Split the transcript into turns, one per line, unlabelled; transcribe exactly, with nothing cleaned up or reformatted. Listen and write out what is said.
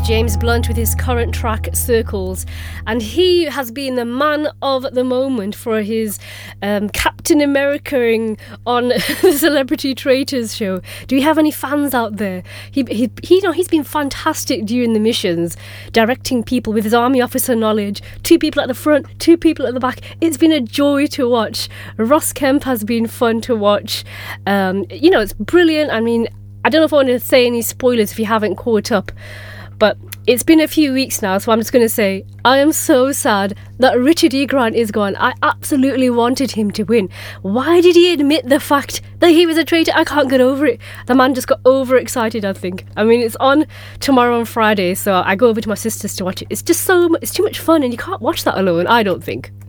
James Blunt with his current track Circles, and he has been the man of the moment for his um, Captain America-ing on the Celebrity Traitors show. Do we have any fans out there? He, he, he, you know, he's been fantastic during the missions, directing people with his army officer knowledge. Two people at the front, two people at the back. It's been a joy to watch. Ross Kemp has been fun to watch. Um, you know, it's brilliant. I mean, I don't know if I want to say any spoilers if you haven't caught up, but it's been a few weeks now, so I'm just going to say I am so sad that Richard E. Grant is gone. I absolutely wanted him to win. Why did he admit the fact that he was a traitor? I can't get over it. The man just got overexcited, I think. I mean, it's on tomorrow on Friday, so I go over to my sister's to watch it. It's just so, it's too much fun, and you can't watch that alone, I don't think.